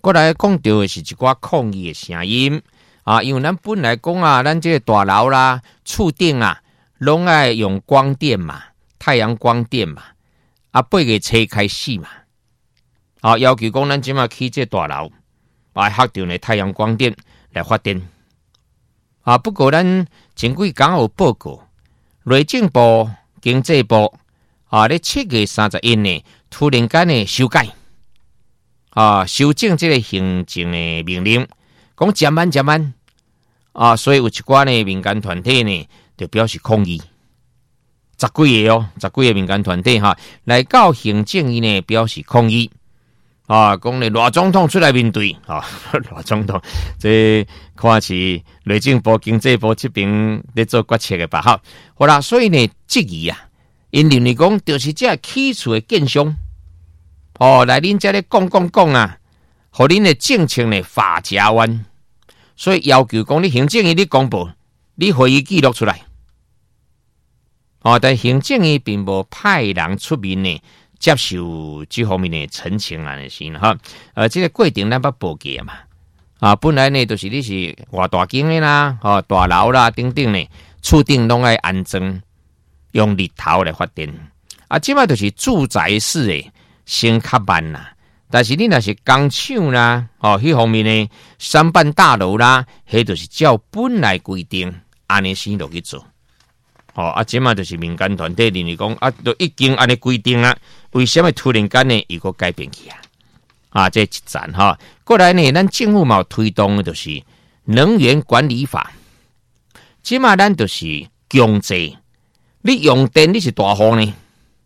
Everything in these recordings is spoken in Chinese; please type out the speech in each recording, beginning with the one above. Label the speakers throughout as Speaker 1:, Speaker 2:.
Speaker 1: 过来讲到的是一寡抗议的声音啊，因为咱本来讲啊，咱这个大楼啦、厝顶啊，拢爱用光电嘛，太阳光电嘛，啊，8月初开始嘛，啊，要求讲咱即马起这大楼，啊，发电的太阳光电来发电，啊，不过咱前几天有报告，内政部、经济部啊，咧7月31日突然间呢修改。啊，修正这个行政的命令，讲减慢啊，所以有一寡呢民间团体呢就表示抗议，10几个民间团体哈，来到行政院呢表示抗议啊，讲呢赖总统出来面对啊，赖总统这看是内政部、经济部这边在做决策的吧？好啦，所以呢质疑啊，因认为讲就是这起厝的建商。哦，来恁这咧讲啊，互恁的政策呢法夹弯，所以要求讲你行政院你公布，你会议记录出来。哦，但行政院并无派人出面呢接受这方面的澄清啊，是哈。这个过程咱捌报过嘛。啊，本来呢就是你是偌大间的啦，大楼啦等等呢，厝顶拢爱安装用日头来发电。啊，即摆就是住宅式的。先较慢啦，但是你若是工厂啦，迄方面呢，商办大楼啦，迄就是照本来规定安尼先落去做。即嘛就是民间团体认为讲啊，都已经安尼规定啊，为什么突然间呢又个改变去啊？这一站哈，过来呢，咱政府嘛有推动的就是能源管理法，即嘛咱就是强制，你用电你是大户呢。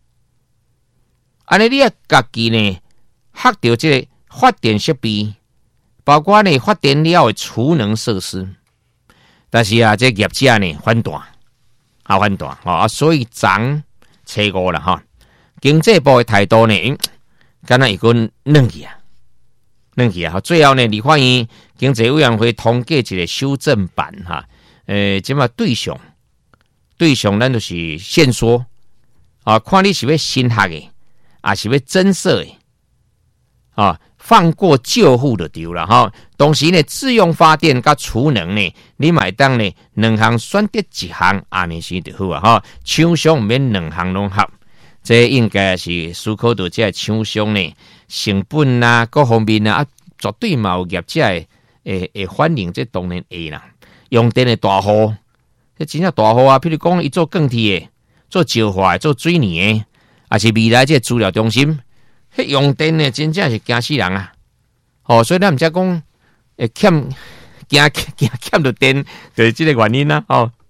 Speaker 1: 安尼你啊，家己呢，学到这个发电设备，包括呢发电了的储能设施，但是啊，这业者呢反弹，所以涨初5了哈。经济部的态度呢，敢若一个冷去啊。最后呢，立法院经济委员会通过一个修正版哈，即嘛对象咱就是限缩啊，看你是要新学的。啊，是要增设的啊，放过旧户就对了哈。同时呢，自用发电甲储能呢，你买当呢两项选择一项，安尼是就好啊哈。厂商唔免两项拢合，这应该是思考到这厂商呢成本啊各方面啊，绝对嘛有业者会欢迎，这当然会啦。用电的大户，这真正大户啊，譬如讲伊做钢铁的，做石化的，做水泥的。也是未来这资料中心，迄用电呢，真正是惊死人啊！所以咱毋则讲，欠着电，就是这个原因啦，